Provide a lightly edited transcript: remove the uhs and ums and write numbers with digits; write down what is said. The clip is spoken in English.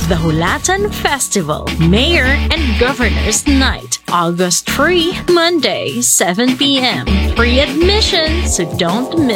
the Hulatan Festival, Mayor and Governor's Night, August 3, Monday, 7 p.m. Free admission, so don't miss